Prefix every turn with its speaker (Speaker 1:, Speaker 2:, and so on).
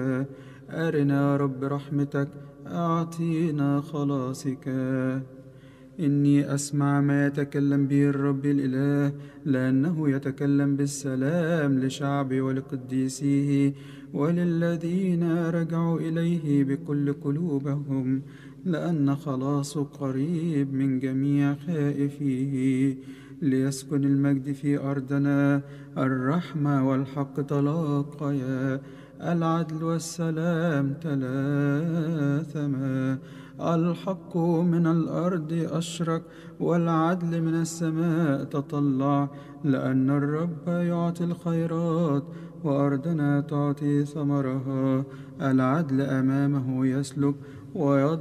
Speaker 1: أرنا يا رب رحمتك، أعطينا خلاصك. إني أسمع ما يتكلم به الرب الإله، لأنه يتكلم بالسلام لشعبه ولقديسيه وللذين رجعوا إليه بكل قلوبهم، لأن خلاصه قريب من جميع خائفيه. ليسكن المجد في أرضنا، الرحمة والحق تلاقيا، العدل والسلام تلاثما. الحق من الأرض أشرق، والعدل من السماء تطلع، لأن الرب يعطي الخيرات وأرضنا تعطي ثمرها. العدل أمامه يسلك ويضع